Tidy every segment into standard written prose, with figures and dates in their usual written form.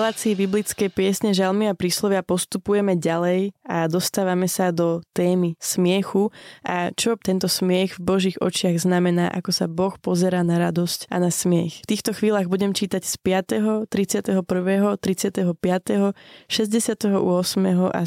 relácii biblické piesne, žalmy a príslovia postupujeme ďalej a dostávame sa do témy smiechu a čo tento smiech v Božích očiach znamená, ako sa Boh pozerá na radosť a na smiech. V týchto chvíľach budem čítať z 5., 31., 35., 68. a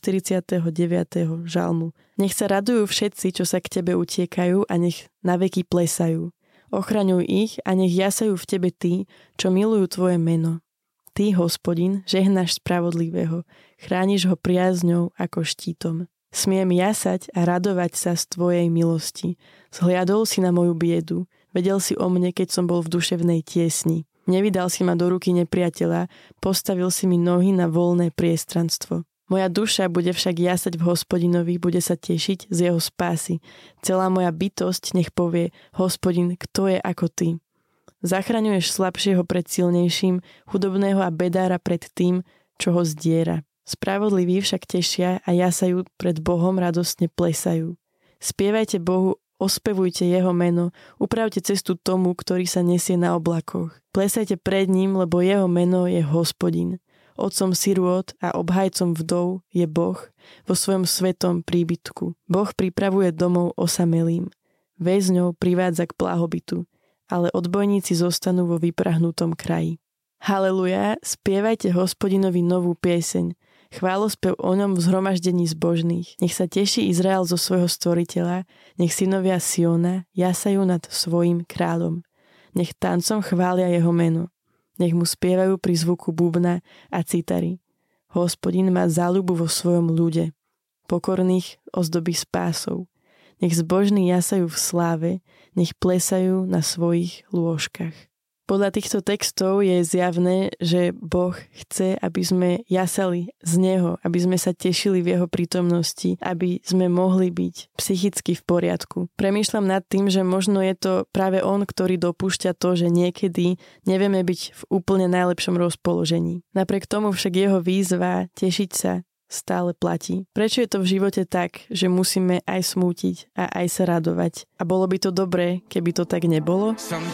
149. žalmu. Nech sa radujú všetci, čo sa k tebe utiekajú, a nech naveky plesajú. Ochraňuj ich a nech jasajú v tebe tí, čo milujú tvoje meno. Ty, Hospodin, žehnáš spravodlivého, chrániš ho priazňou ako štítom. Smiem jasať a radovať sa z tvojej milosti. Zhliadol si na moju biedu, vedel si o mne, keď som bol v duševnej tiesni. Nevydal si ma do ruky nepriateľa, postavil si mi nohy na voľné priestranstvo. Moja duša bude však jasať v Hospodinovi, bude sa tešiť z jeho spásy. Celá moja bytosť nech povie: Hospodin, kto je ako ty? Zachraňuješ slabšieho pred silnejším, chudobného a bedára pred tým, čo ho zdiera. Spravodliví však tešia a jasajú pred Bohom, radostne plesajú. Spievajte Bohu, ospevujte jeho meno, upravte cestu tomu, ktorý sa nesie na oblakoch. Plesajte pred ním, lebo jeho meno je Hospodin. Otcom sirôt a obhajcom vdov je Boh vo svojom svetom príbytku. Boh pripravuje domov osamelým. Väzňov privádza k blahobytu, ale odbojníci zostanú vo vyprahnutom kraji. Haleluja, spievajte Hospodinovi novú pieseň. Chválospev o ňom v zhromaždení zbožných. Nech sa teší Izrael zo svojho stvoriteľa, nech synovia Siona jasajú nad svojím kráľom. Nech tancom chvália jeho meno. Nech mu spievajú pri zvuku bubna a citary. Hospodin má záľubu vo svojom ľude. Pokorných ozdobí spásou. Nech zbožní jasajú v sláve, nech plesajú na svojich lôžkach. Podľa týchto textov je zjavné, že Boh chce, aby sme jasali z Neho, aby sme sa tešili v Jeho prítomnosti, aby sme mohli byť psychicky v poriadku. Premýšľam nad tým, že možno je to práve On, ktorý dopúšťa to, že niekedy nevieme byť v úplne najlepšom rozpoložení. Napriek tomu však Jeho výzva tešiť sa stále platí. Prečo je to v živote tak, že musíme aj smútiť a aj sa radovať? A bolo by to dobré, keby to tak nebolo?